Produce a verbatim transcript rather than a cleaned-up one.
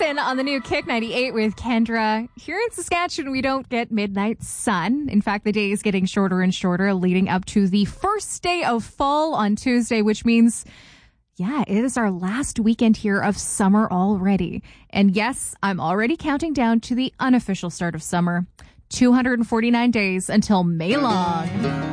Jason on the new Kick ninety-eight with Kendra. Here in Saskatchewan, we don't get midnight sun. In fact, the day is getting shorter and shorter, leading up to the first day of fall on Tuesday, which means, yeah, it is our last weekend here of summer already. And yes, I'm already counting down to the unofficial start of summer. two hundred forty-nine days until May long.